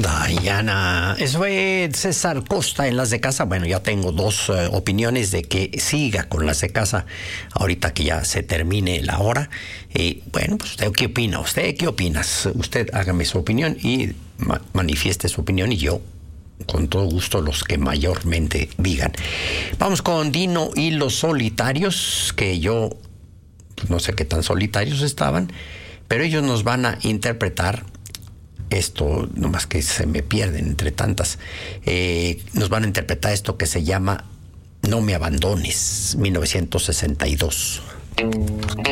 Dayana, eso fue César Costa en Las de Casa. Bueno, ya tengo dos opiniones de que siga con Las de Casa ahorita que ya se termine la hora. Bueno, pues ¿usted qué opina? ¿Usted qué opinas? Usted hágame su opinión y manifieste su opinión y yo con todo gusto los que mayormente digan. Vamos con Dino y los Solitarios, que yo pues, no sé qué tan solitarios estaban, pero ellos nos van a interpretar esto, nomás que se me pierden entre tantas, nos van a interpretar esto que se llama No me abandones, 1962.